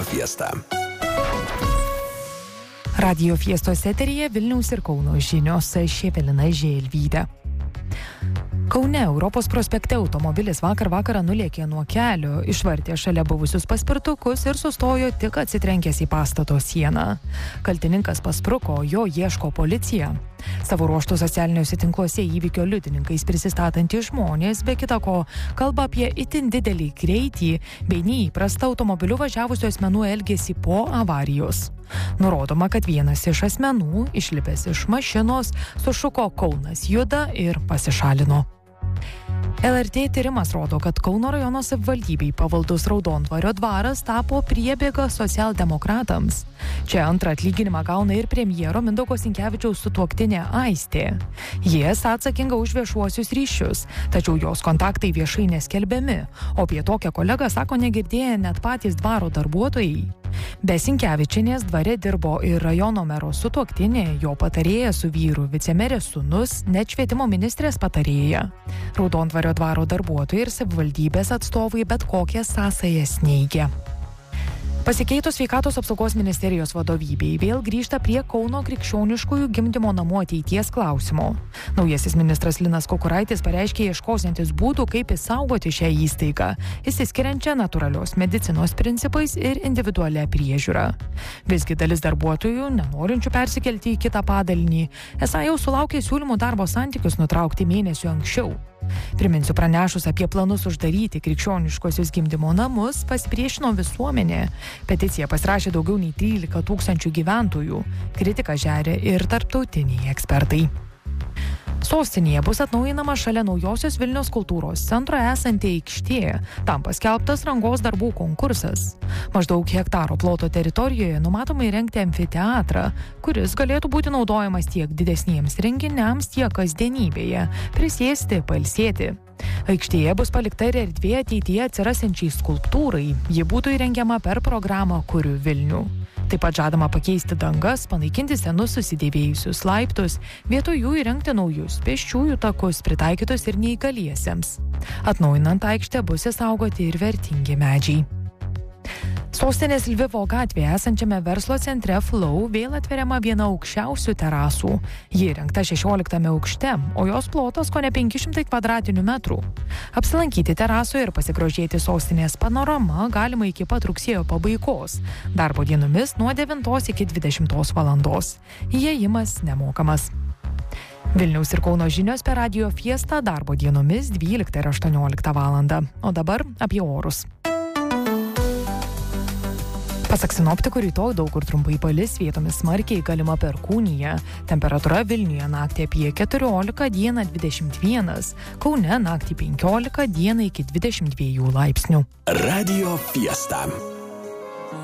Fiesta. Radio Fiestos eteryje Vilniaus ir Kauno žinios, Evelina Želvytė. Kaune Europos prospekte automobilis vakar vakarą nulėkė nuo kelio, išvartė šalia buvusius paspirtukus ir sustojo tik atsitrenkęs į pastato sieną. Kaltininkas paspruko, jo ieško policija. Savo ruožtų socialiniuose tinkluose įvykio liudininkais prisistatantys žmonės, be kita ko, kalba apie itin didelį greitį bei neįprastą automobiliu važiavusių asmenų elgesį po avarijos. Nurodoma, kad vienas iš asmenų, išlipęs iš mašinos, sušuko "Kaunas juda" ir pasišalino. LRT tyrimas rodo, kad Kauno rajono savivaldybei pavaldus Raudondvario dvaras tapo priebėga socialdemokratams. Čia antrą atlyginimą gauna ir premjero Mindaugo Sinkevičiaus sutuoktinė Aistė. Ji esą atsakinga už viešuosius ryšius, tačiau jos kontaktai viešai neskelbiami, o apie tokią kolegą sako negirdėję net patys dvaro darbuotojai. Be Sinkevičienės dvare dirbo ir rajono mero sutuoktinė, jo patarėja su vyru, vicemerės sūnus, net švietimo ministrės patarėja. Raudondvario dvaro darbuotojai ir savivaldybės atstovai bet kokias sąsajas neigia. Pasikeitus sveikatos apsaugos ministerijos vadovybei vėl grįžta prie Kauno krikščioniškųjų gimdymo namų ateities klausimo. Naujasis ministras Linas Kukuraitis pareiškė ieškosiantis būdų, kaip išsaugoti šią įstaigą, išsiskiriančią natūralios medicinos principais ir individualią priežiūrą. Visgi dalis darbuotojų, nenorinčių persikelti į kitą padalinį, esą jau sulaukė siūlymų darbo santykius nutraukti mėnesiu anksčiau. Priminsiu, pranešus apie planus uždaryti krikščioniškosius gimdymo namus, pasipriešino visuomenė. Peticiją pasirašė daugiau nei 13 000 gyventojų. Kritiką žeria ir tarptautiniai ekspertai. Sostinėje bus atnaujinama šalia naujosios Vilniaus kultūros centro esanti aikštė. Tam paskelbtas rangos darbų konkursas. Maždaug hektaro ploto teritorijoje numatoma įrengti amfiteatrą, kuris galėtų būti naudojamas tiek didesniems renginiams, tiek kasdienybėje, prisėsti, pailsėti. Aikštėje bus palikta ir erdvė ateityje atsirasančiai skulptūrai. Ji būtų įrengiama per programą Kuriu Vilnių. Taip pat žadama pakeisti dangas, panaikinti senus susidėvėjusius laiptus, vietoj jų įrengti naujus pėsčiųjų takus pritaikytus ir neįgaliesiems. Atnaujinant aikštę bus išsaugoti ir vertingi medžiai. Sostinės Lvivo gatvėje esančiame verslo centre Flow vėl atveriama viena aukščiausių terasų. Ji įrengta 16 aukšte, o jos plotas kone 500 kvadratinių metrų. Apsilankyti terasoje ir pasigrožėti sostinės panorama galima iki pat rugsėjo pabaigos. Darbo dienomis nuo 9 iki 20 valandos. Įėjimas nemokamas. Vilniaus ir Kauno žinios per Radio Fiestą darbo dienomis 12 ir 18 valandą. O dabar apie orus. Pasak sinoptikų, rytoj daug kur trumpai palis, vietomis smarkiai galima perkūnija. Temperatūra Vilniuje naktį apie 14, dieną 21, Kaune naktį 15, dieną iki 22 laipsnių. Radio Fiesta.